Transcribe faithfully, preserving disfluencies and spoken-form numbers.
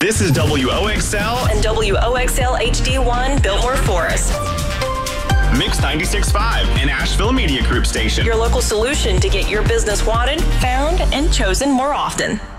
This is W O X L and W O X L H D one, Biltmore Forest. Mix ninety-six point five, an Asheville Media Group station. Your local solution to get your business wanted, found, and chosen more often.